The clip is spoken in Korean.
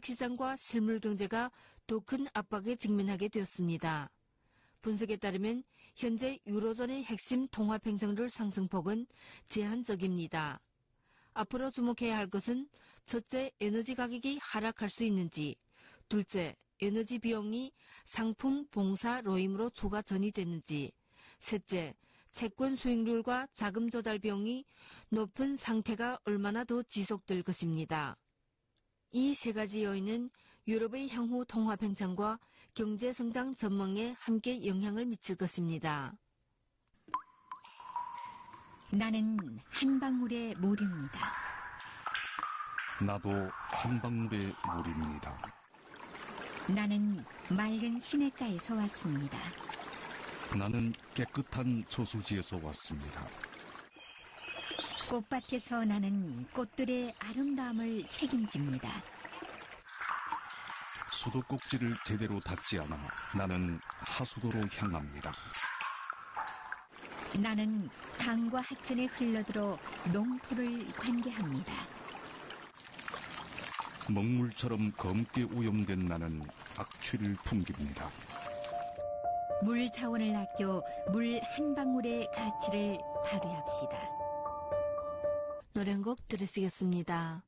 주식시장과 실물경제가 더 큰 압박에 직면하게 되었습니다. 분석에 따르면 현재 유로존의 핵심 통화팽성률 상승폭은 제한적입니다. 앞으로 주목해야 할 것은 첫째, 에너지 가격이 하락할 수 있는지, 둘째, 에너지 비용이 상품, 봉사, 로임으로 추가 전이되는지, 셋째, 채권 수익률과 자금 조달 비용이 높은 상태가 얼마나 더 지속될 것입니다. 이 세 가지 요인은 유럽의 향후 통화 팽창과 경제 성장 전망에 함께 영향을 미칠 것입니다. 나는 한 방울의 모류입니다. 나도 한 방울의 물입니다. 나는 맑은 시냇가에서 왔습니다. 나는 깨끗한 저수지에서 왔습니다. 꽃밭에서 나는 꽃들의 아름다움을 책임집니다. 수도꼭지를 제대로 닫지 않아 나는 하수도로 향합니다. 나는 강과 하천에 흘러들어 농토를 관계합니다. 먹물처럼 검게 오염된 나는 악취를 풍깁니다. 물 자원을 아껴 물 한 방울의 가치를 발휘합시다. 노래 한 곡 들으시겠습니다.